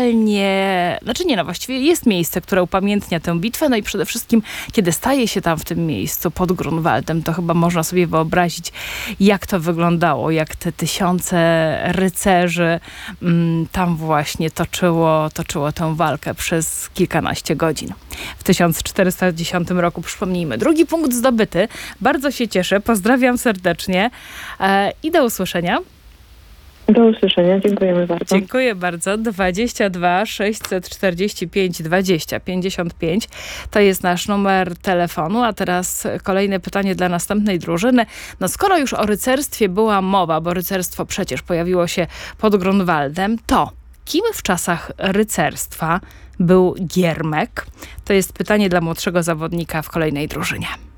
oficjalnie, właściwie jest miejsce, które upamiętnia tę bitwę, no i przede wszystkim, kiedy staje się tam w tym miejscu pod Grunwaldem, to chyba można sobie wyobrazić, jak to wyglądało, jak te tysiące rycerzy tam właśnie toczyło tę walkę przez kilkanaście godzin. W 1410 roku, przypomnijmy, drugi punkt zdobyty. Bardzo się cieszę, pozdrawiam serdecznie i do usłyszenia. Do usłyszenia, dziękujemy bardzo. Dziękuję bardzo. 22 645 20 55 to jest nasz numer telefonu, a teraz kolejne pytanie dla następnej drużyny. No skoro już o rycerstwie była mowa, bo rycerstwo przecież pojawiło się pod Grunwaldem, to kim w czasach rycerstwa był Giermek? To jest pytanie dla młodszego zawodnika w kolejnej drużynie.